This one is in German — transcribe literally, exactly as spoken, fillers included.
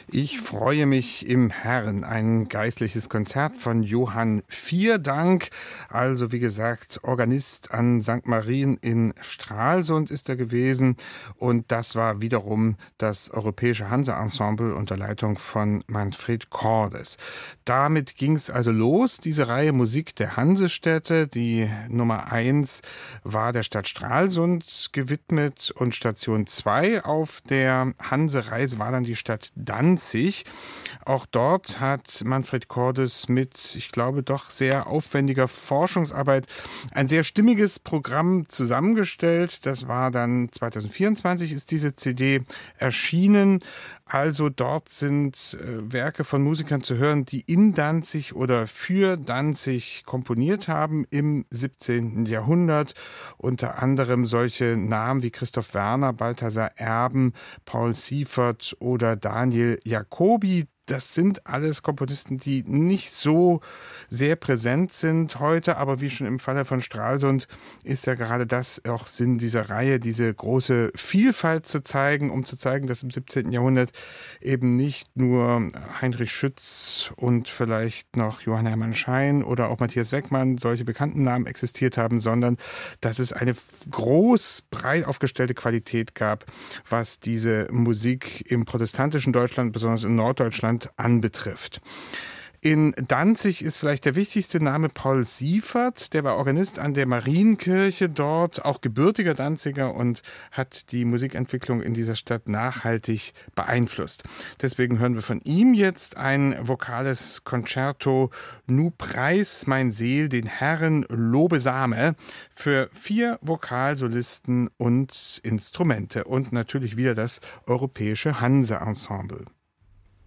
Ich freue mich im Herrn. Ein geistliches Konzert von Johann Vierdank. Also wie gesagt, Organist an Sankt Marien in Stralsund ist er gewesen. Und das war wiederum das Europäische Hanse-Ensemble unter Leitung von Manfred Cordes. Damit ging es also los, diese Reihe Musik der Hansestädte. Die Nummer eins war der Stadt Stralsund gewidmet und Station zwei auf der Hanse-Reise war dann die Stadt Danzig. Auch dort hat Manfred Cordes mit, ich glaube, doch sehr aufwendiger Forschungsarbeit ein sehr stimmiges Programm zusammengestellt. Das war dann zwanzig vierundzwanzig ist diese C D erschienen. Also dort sind äh, Werke von Musikern zu hören, die in Danzig oder für Danzig komponiert haben im siebzehnten Jahrhundert. Unter anderem solche Namen wie Christoph Werner, Balthasar Erben, Paul Siefert oder Daniel Jacobi. Das sind alles Komponisten, die nicht so sehr präsent sind heute, aber wie schon im Falle von Stralsund ist ja gerade das auch Sinn dieser Reihe, diese große Vielfalt zu zeigen, um zu zeigen, dass im siebzehnten Jahrhundert eben nicht nur Heinrich Schütz und vielleicht noch Johann Hermann Schein oder auch Matthias Weckmann, solche bekannten Namen existiert haben, sondern dass es eine groß breit aufgestellte Qualität gab, was diese Musik im protestantischen Deutschland, besonders in Norddeutschland, anbetrifft. In Danzig ist vielleicht der wichtigste Name Paul Siefert, der war Organist an der Marienkirche dort, auch gebürtiger Danziger und hat die Musikentwicklung in dieser Stadt nachhaltig beeinflusst. Deswegen hören wir von ihm jetzt ein vokales Concerto Nu preis mein Seel den Herren lobesame für vier Vokalsolisten und Instrumente und natürlich wieder das Europäische Hanse-Ensemble.